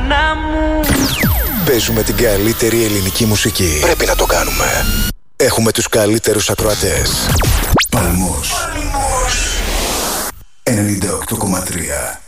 μάνα μου. Παίζουμε την καλύτερη ελληνική μουσική. Πρέπει να το κάνουμε. Έχουμε τους καλύτερους ακροατές. Παλμός 98,3.